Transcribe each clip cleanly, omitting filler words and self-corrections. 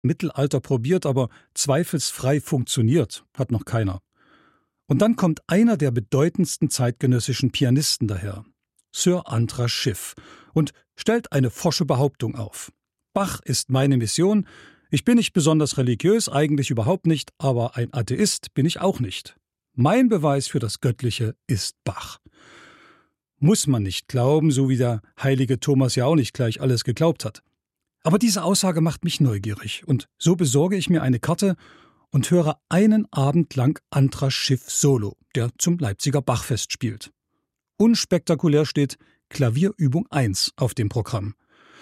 Mittelalter probiert, aber zweifelsfrei funktioniert, hat noch keiner. Und dann kommt einer der bedeutendsten zeitgenössischen Pianisten daher, Sir Andras Schiff, und stellt eine forsche Behauptung auf. Bach ist meine Mission, ich bin nicht besonders religiös, eigentlich überhaupt nicht, aber ein Atheist bin ich auch nicht. Mein Beweis für das Göttliche ist Bach. Muss man nicht glauben, so wie der heilige Thomas ja auch nicht gleich alles geglaubt hat. Aber diese Aussage macht mich neugierig und so besorge ich mir eine Karte und höre einen Abend lang Andras Schiff Solo, der zum Leipziger Bachfest spielt. Unspektakulär steht Klavierübung 1 auf dem Programm.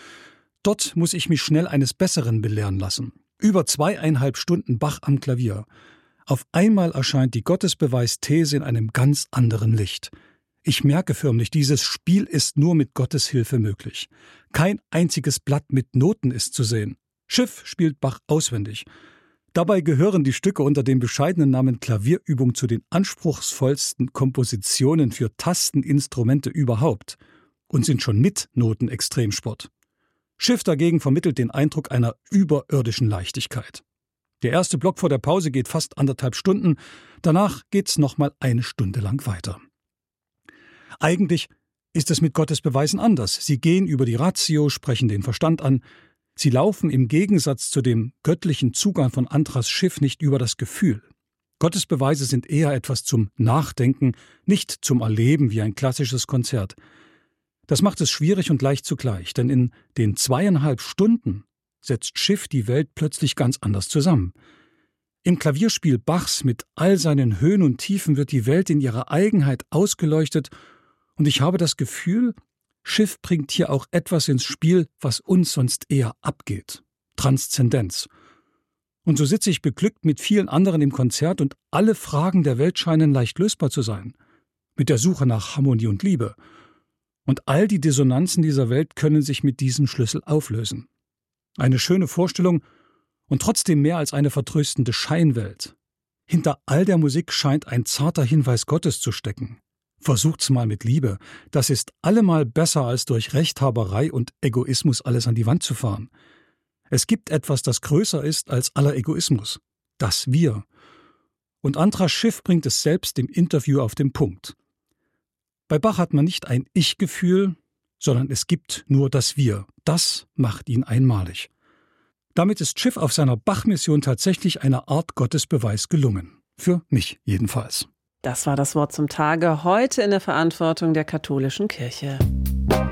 Dort muss ich mich schnell eines Besseren belehren lassen. Über 2,5 Stunden Bach am Klavier. Auf einmal erscheint die Gottesbeweis-These in einem ganz anderen Licht. Ich merke förmlich, dieses Spiel ist nur mit Gottes Hilfe möglich. Kein einziges Blatt mit Noten ist zu sehen. Schiff spielt Bach auswendig. Dabei gehören die Stücke unter dem bescheidenen Namen Klavierübung zu den anspruchsvollsten Kompositionen für Tasteninstrumente überhaupt und sind schon mit Noten Extremsport. Schiff dagegen vermittelt den Eindruck einer überirdischen Leichtigkeit. Der erste Block vor der Pause geht fast 1,5 Stunden, danach geht's nochmal 1 Stunde lang weiter. Eigentlich ist es mit Gottes Beweisen anders. Sie gehen über die Ratio, sprechen den Verstand an. Sie laufen im Gegensatz zu dem göttlichen Zugang von Andras Schiff nicht über das Gefühl. Gottes Beweise sind eher etwas zum Nachdenken, nicht zum Erleben wie ein klassisches Konzert. Das macht es schwierig und leicht zugleich, denn in den 2,5 Stunden setzt Schiff die Welt plötzlich ganz anders zusammen. Im Klavierspiel Bachs mit all seinen Höhen und Tiefen wird die Welt in ihrer Eigenheit ausgeleuchtet und ich habe das Gefühl, Schiff bringt hier auch etwas ins Spiel, was uns sonst eher abgeht. Transzendenz. Und so sitze ich beglückt mit vielen anderen im Konzert und alle Fragen der Welt scheinen leicht lösbar zu sein. Mit der Suche nach Harmonie und Liebe. Und all die Dissonanzen dieser Welt können sich mit diesem Schlüssel auflösen. Eine schöne Vorstellung und trotzdem mehr als eine vertröstende Scheinwelt. Hinter all der Musik scheint ein zarter Hinweis Gottes zu stecken. Versucht's mal mit Liebe. Das ist allemal besser, als durch Rechthaberei und Egoismus alles an die Wand zu fahren. Es gibt etwas, das größer ist als aller Egoismus. Das Wir. Und Andras Schiff bringt es selbst im Interview auf den Punkt. Bei Bach hat man nicht ein Ich-Gefühl, sondern es gibt nur das Wir. Das macht ihn einmalig. Damit ist Schiff auf seiner Bach-Mission tatsächlich eine Art Gottesbeweis gelungen. Für mich jedenfalls. Das war das Wort zum Tage, heute in der Verantwortung der katholischen Kirche.